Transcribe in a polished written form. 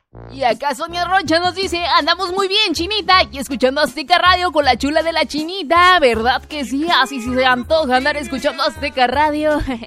Y acá Sonia Rocha nos dice, andamos muy bien, Chinita, y escuchando Azteca Radio con la chula de la Chinita, ¿verdad que sí? Así sí se antoja andar escuchando Azteca Radio.